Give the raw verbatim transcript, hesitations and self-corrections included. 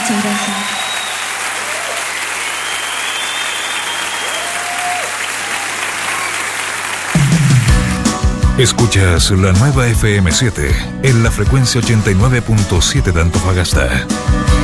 Muchas gracias. Escuchas la nueva F M siete en la frecuencia ochenta y nueve punto siete de Antofagasta.